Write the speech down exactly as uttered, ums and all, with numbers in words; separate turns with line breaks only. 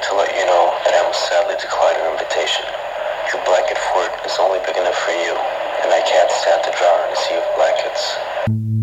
to let you know that I will sadly decline your invitation. Your blanket fort is only big enough for you, and I can't stand to drown in a sea of blankets.